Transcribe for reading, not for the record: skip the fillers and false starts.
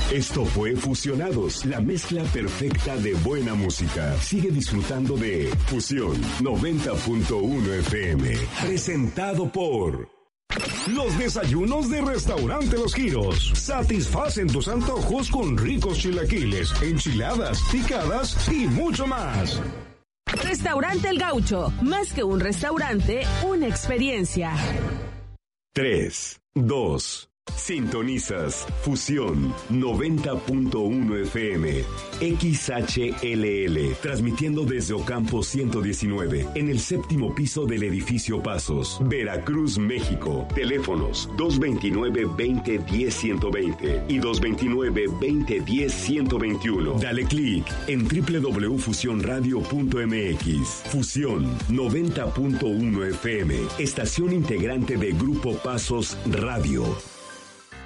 Esto fue Fusionados, la mezcla perfecta de buena música. Sigue disfrutando de Fusión 90.1 FM. Presentado por... Los desayunos de Restaurante Los Giros satisfacen tus antojos con ricos chilaquiles, enchiladas, picadas y mucho más. Restaurante El Gaucho, más que un restaurante, una experiencia. 3, 2, sintonizas Fusión 90.1 FM, XHLL, transmitiendo desde Ocampo 119, en el 7º piso del edificio Pasos, Veracruz, México. Teléfonos 229-2010-120 y 229-2010-121. Dale clic en www.fusionradio.mx. Fusión 90.1 FM, estación integrante de Grupo Pasos Radio.